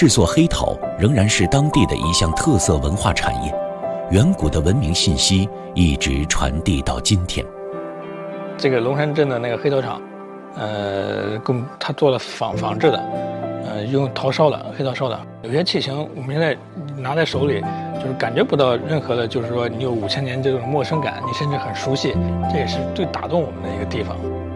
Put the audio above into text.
制作黑陶仍然是当地的一项特色文化产业，远古的文明信息一直传递到今天。 这个龙山镇的那个黑陶厂，他做了仿制的，用陶烧的黑陶烧的，有些器型我们现在拿在手里，就是感觉不到任何的，就是说你有5000年这种陌生感，你甚至很熟悉，这也是最打动我们的一个地方。